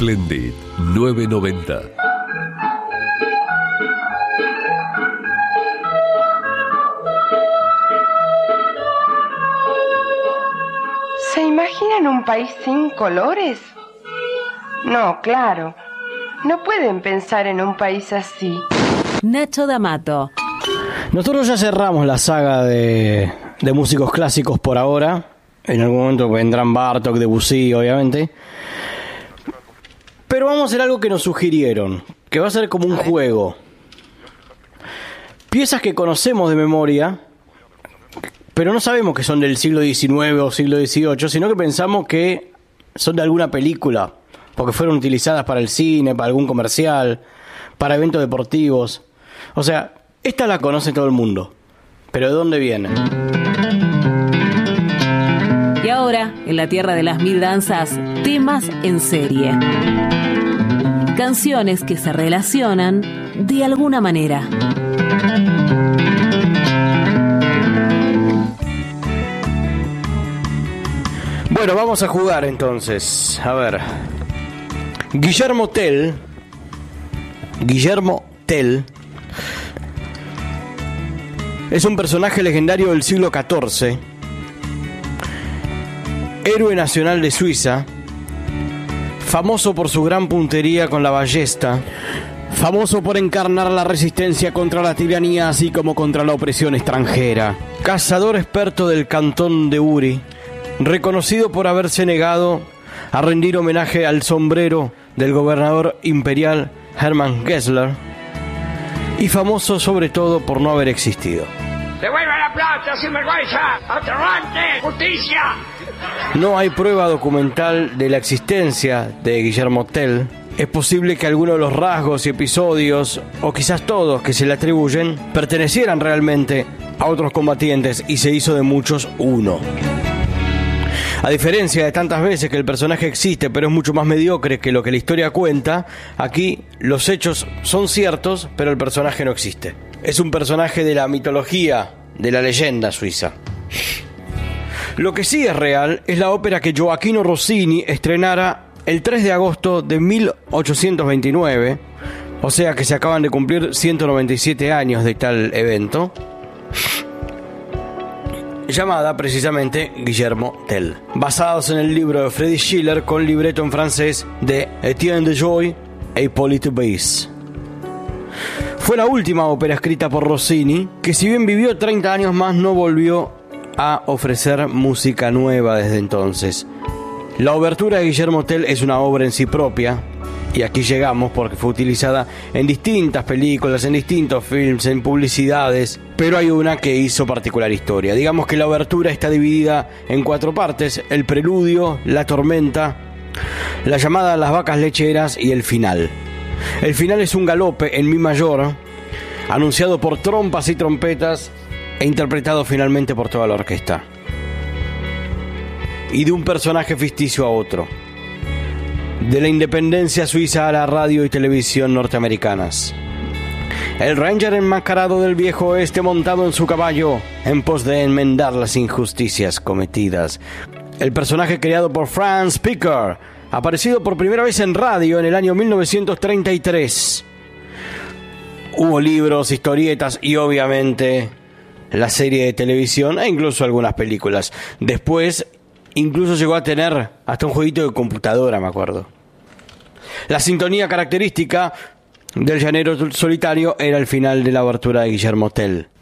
Splendid 990. ¿Se imaginan un país sin colores? No, claro. No pueden pensar en un país así. Nacho D'Amato. Nosotros ya cerramos la saga de músicos clásicos por ahora. En algún momento vendrán Bartók, Debussy, obviamente. Pero vamos a hacer algo que nos sugirieron, que va a ser como un juego. Piezas que conocemos de memoria, pero no sabemos que son del siglo XIX o siglo XVIII, sino que pensamos que son de alguna película, porque fueron utilizadas para el cine, para algún comercial, para eventos deportivos. O sea, esta la conoce todo el mundo, pero ¿de dónde viene? Y ahora, en la tierra de las mil danzas, temas en serie. Canciones que se relacionan de alguna manera. Bueno, vamos a jugar entonces. A ver. Guillermo Tell es un personaje legendario del siglo XIV, héroe nacional de Suiza, famoso por su gran puntería con la ballesta, famoso por encarnar la resistencia contra la tiranía así como contra la opresión extranjera, cazador experto del cantón de Uri, reconocido por haberse negado a rendir homenaje al sombrero del gobernador imperial Hermann Gessler, y famoso sobre todo por no haber existido. ¡Devuelva la plata, sinvergüenza! ¡Aterrante! ¡Justicia! No hay prueba documental de la existencia de Guillermo Tell. Es posible que algunos de los rasgos y episodios, o quizás todos que se le atribuyen, pertenecieran realmente a otros combatientes y se hizo de muchos uno. A diferencia de tantas veces que el personaje existe pero es mucho más mediocre que lo que la historia cuenta, aquí los hechos son ciertos pero el personaje no existe. Es un personaje de la mitología, de la leyenda suiza. Lo que sí es real es la ópera que Gioachino Rossini estrenara el 3 de agosto de 1829, o sea que se acaban de cumplir 197 años de tal evento, llamada precisamente Guillermo Tell, basados en el libro de Friedrich Schiller con libreto en francés de Etienne de Joy e Hippolyte Bayes. Fue la última ópera escrita por Rossini, que si bien vivió 30 años más no volvió a ofrecer música nueva desde entonces. La obertura de Guillermo Tell es una obra en sí propia, y aquí llegamos porque fue utilizada en distintas películas, en distintos films, en publicidades, pero hay una que hizo particular historia. Digamos que la obertura está dividida en 4 partes: el preludio, la tormenta, la llamada a las vacas lecheras y el final. El final es un galope en mi mayor, anunciado por trompas y trompetas e interpretado finalmente por toda la orquesta. Y de un personaje ficticio a otro. De la independencia suiza a la radio y televisión norteamericanas. El ranger enmascarado del viejo oeste montado en su caballo en pos de enmendar las injusticias cometidas. El personaje creado por Franz Picker, aparecido por primera vez en radio en el año 1933. Hubo libros, historietas y obviamente la serie de televisión e incluso algunas películas. Después incluso llegó a tener hasta un jueguito de computadora, me acuerdo. La sintonía característica del llanero solitario era el final de la obertura de Guillermo Tell.